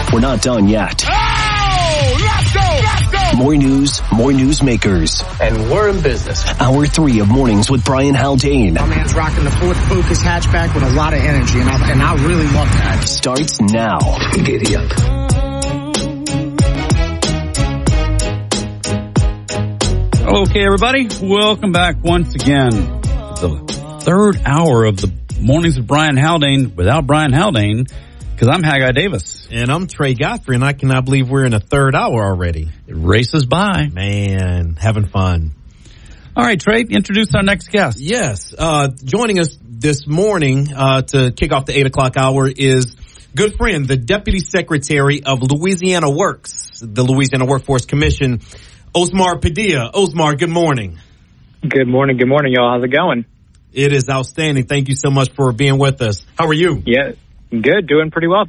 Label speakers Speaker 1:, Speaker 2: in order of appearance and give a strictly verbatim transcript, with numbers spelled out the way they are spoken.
Speaker 1: We're not done yet.
Speaker 2: Oh, let's go, let's go.
Speaker 1: More news, more newsmakers.
Speaker 3: And we're in business.
Speaker 1: Hour three of Mornings with Brian Haldane.
Speaker 4: My man's rocking the Ford Focus hatchback with a lot of energy, and I, and I really love that.
Speaker 1: Starts now.
Speaker 3: Giddy up.
Speaker 5: Okay, everybody, welcome back once again to the third hour of the Mornings with Brian Haldane without Brian Haldane, because I'm Haggai Davis.
Speaker 6: And I'm Trey Godfrey, and I cannot believe we're in a third hour already.
Speaker 5: It races by.
Speaker 6: Man, having fun.
Speaker 5: All right, Trey, introduce our next guest.
Speaker 6: Yes, uh, joining us this morning uh, to kick off the eight o'clock hour is good friend, the Deputy Secretary of Louisiana Works, the Louisiana Workforce Commission, Osmar Padilla. Osmar, good morning.
Speaker 7: Good morning. Good morning, y'all. How's it going?
Speaker 6: It is outstanding. Thank you so much for being with us. How are you?
Speaker 7: Yeah, good. Doing pretty well.